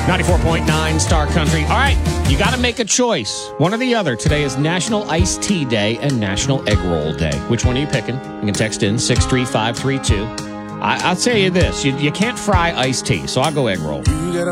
94.9 Star Country. All right, you got to make a choice. One or the other. Today is National Iced Tea Day and National Egg Roll Day. Which one are you picking? You can text in 63532. I'll tell you this. You can't fry iced tea, so I'll go egg roll.